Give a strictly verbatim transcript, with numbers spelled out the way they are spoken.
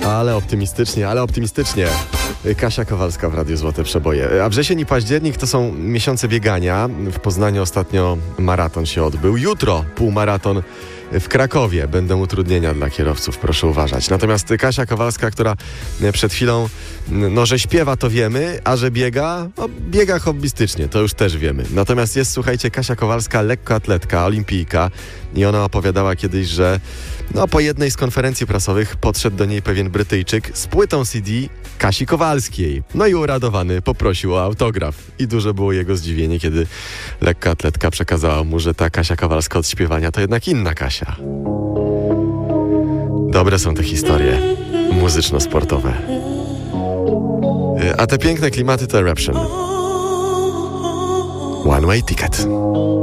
Ale optymistycznie, ale optymistycznie. Kasia Kowalska w Radiu Złote Przeboje. A wrzesień i październik to są miesiące biegania. W Poznaniu ostatnio maraton się odbył. Jutro półmaraton w Krakowie. Będą utrudnienia dla kierowców, proszę uważać. Natomiast Kasia Kowalska, która przed chwilą, no że śpiewa, to wiemy, a że biega, no biega hobbystycznie, to już też wiemy. Natomiast jest, słuchajcie, Kasia Kowalska, lekkoatletka, olimpijka, i ona opowiadała kiedyś, że no po jednej z konferencji prasowych podszedł do niej pewien Brytyjczyk z płytą C D Kasi Kowalskiej. No i uradowany poprosił o autograf. I duże było jego zdziwienie, kiedy lekkoatletka przekazała mu, że ta Kasia Kowalska od śpiewania to jednak inna Kasia. Dobre są te historie muzyczno-sportowe. A te piękne klimaty to Eruption. One Way Ticket.